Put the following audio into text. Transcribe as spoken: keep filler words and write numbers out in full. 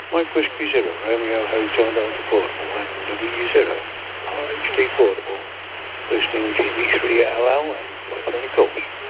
Mike Whiskey Zero, Romeo Hotel Delta Portable, and W Zero, R H D Portable, listening G B three L L and Mike on the call.